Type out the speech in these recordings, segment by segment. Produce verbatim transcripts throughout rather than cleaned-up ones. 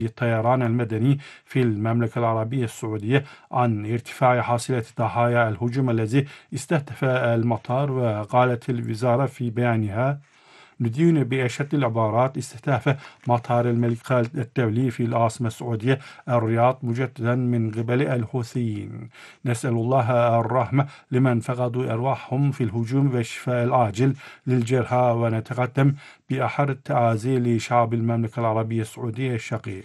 الطيران المدني في المملكة العربية السعودية عن ارتفاع حصيلة ضحايا الهجوم الذي استهدف المطار. وقالت الوزارة في بيانها: ندين بأشد العبارات استهداف مطار الملك خالد الدولي في العاصمة السعودية الرياض مجددا من قبل الحوثيين. نسأل الله الرحمة لمن فقدوا أرواحهم في الهجوم والشفاء العاجل للجرحى، ونتقدم بأحر التعازي لشعب المملكة العربية السعودية الشقيق.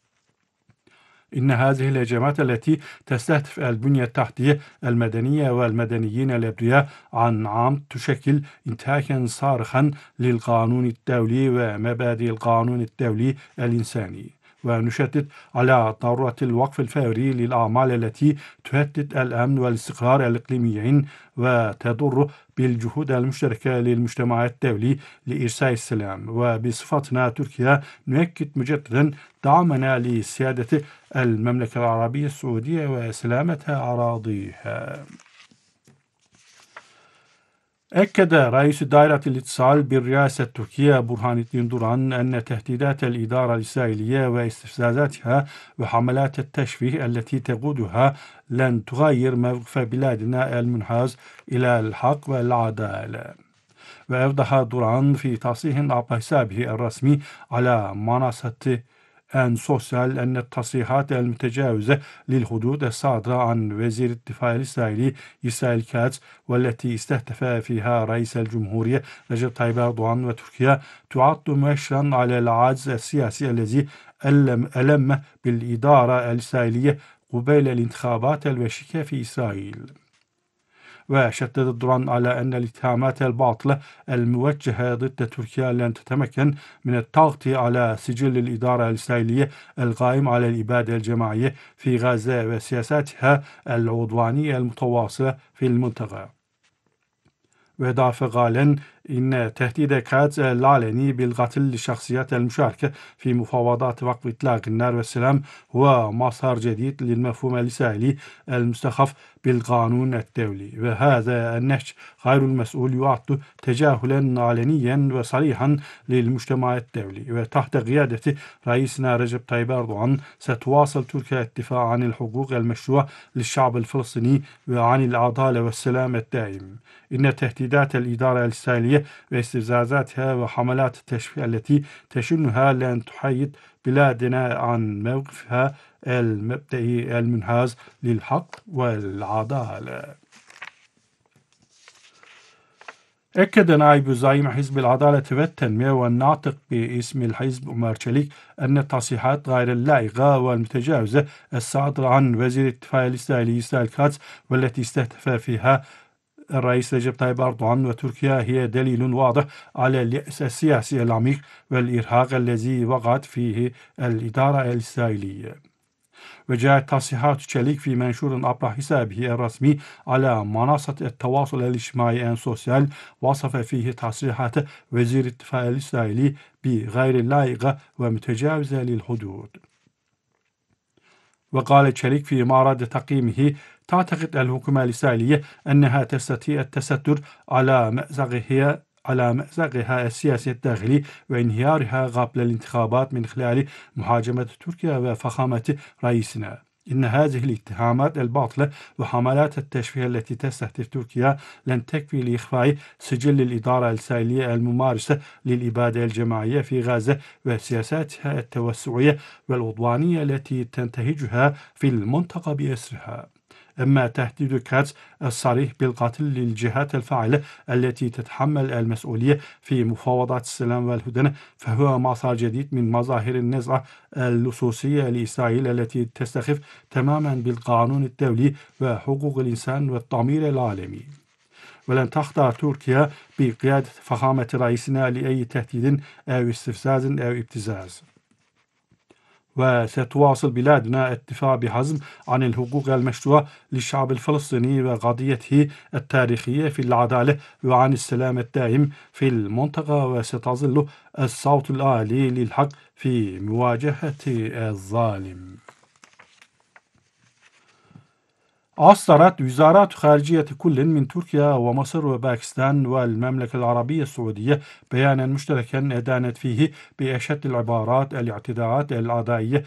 إن هذه الهجمات التي تستهدف البنية التحتية المدنية والمدنيين الأبرياء عن عمد تشكل انتهاكا صارخا للقانون الدولي ومبادئ القانون الدولي الإنساني، ونشدد على ضرورة الوقف الفوري للأعمال التي تهدد الأمن والاستقرار الإقليميين وتضر بالجهود المشتركة للمجتمع الدولي لإرساء السلام. وبصفتنا تركيا نؤكد مجددا دعمنا لسيادة المملكة العربية السعودية وسلامة أراضيها. أكد رئيس دائرة الاتصال بالرئاسة التركية برهان الدين دوران أن تهديدات الإدارة الإسرائيلية واستفزازاتها وحملات التشويه التي تقودها لن تغير موقف بلادنا المنحاز إلى الحق والعدالة. وأوضح دوران في تصريح عبر حسابه الرسمي على منصة أن سوسيال أن التصريحات المتجاوزة للحدود الصادرة عن وزير الدفاع الإسرائيلي إسرائيل كاتز، والتي استهدف فيها رئيس الجمهورية رجب طيب أردوغان وتركيا، تعد مؤشرا على العجز السياسي الذي ألم, ألم بالإدارة الإسرائيلية قبيل الانتخابات الوشيكة في إسرائيل. وشدد دوران على أن الاتهامات الباطلة الموجهة ضد تركيا لن تتمكن من التغطية على سجل الإدارة الإسرائيلية القائم على الإبادة الجماعية في غزة وسياساتها العدوانية المتواصلة في المنطقة. وإضافة قائلا إن تهديد كاتز العلني بالقتل للشخصيات المشاركة في مفاوضات وقف إطلاق النار والسلام هو مسار جديد للمفهوم الإسرائيلي المستخف بالقانون الدولي، وهذا النهج غير المسؤول يعد تجاهلا علنيا وصريحا للمجتمع الدولي. وتحت قيادة رئيسنا رجب طيب أردوغان ستواصل تركيا الدفاع عن الحقوق المشروعة للشعب الفلسطيني وعن العدالة والسلام الدائم. إن تهديدات الإدارة الإسرائيلية واستفزازاتها وحملات التشويه التي تشنها لن تحيد بلادنا عن موقفها المبدئي المنحاز للحق والعدالة. أكد نائب زعيم حزب العدالة والتنمية والناطق باسم الحزب عمر شليك أن التصريحات غير اللائقة والمتجاوزة الصادرة عن وزير الدفاع الإسرائيلي إسرائيل كاتز، والتي استهدف فيها الرئيس رجب طيب أردوغان وتركيا، هي دليل واضح على اليأس السياسي العميق والإرهاق الذي وقعت فيه الإدارة الإسرائيلية. وجاءت تصريحات شليك في منشور عبر حسابه الرسمي على منصة التواصل الاجتماعي أن سوسيال، وصف فيه تصريحات وزير الدفاع الإسرائيلي بغير اللائقة ومتجاوزة للحدود. وقال شريك في معرض تقييمه: تعتقد الحكومة الإسرائيلية أنها تستطيع التستر على مأزقها على مأزقها السياسي الداخلي وانهيارها قبل الانتخابات من خلال مهاجمة تركيا وفخامة رئيسنا. إن هذه الاتهامات الباطلة وحملات التشويه التي تستهدف تركيا لن تكفي لإخفاء سجل الإدارة الإسرائيلية الممارسة للإبادة الجماعية في غزة وسياساتها التوسعية والعدوانية التي تنتهجها في المنطقة بأسرها. أما تهديد كاتز الصريح بالقتل للجهات الفاعلة التي تتحمل المسؤولية في مفاوضات السلام والهدنة فهو مسار جديد من مظاهر النزعة اللصوصية لإسرائيل التي تستخف تماما بالقانون الدولي وحقوق الإنسان والضمير العالمي. ولن تخضع تركيا بقيادة فخامة رئيسنا لأي تهديد أو استفزاز أو ابتزاز. وستواصل بلادنا الدفاع بحزم عن الحقوق المشروعة للشعب الفلسطيني وقضيته التاريخية في العدالة وعن السلام الدائم في المنطقة، وستظل الصوت العالي للحق في مواجهة الظالم. أصدرت وزارات خارجية كل من تركيا ومصر وباكستان والمملكة العربية السعودية بيانا مشتركا أدانت فيه بأشد العبارات الاعتداءات العدائية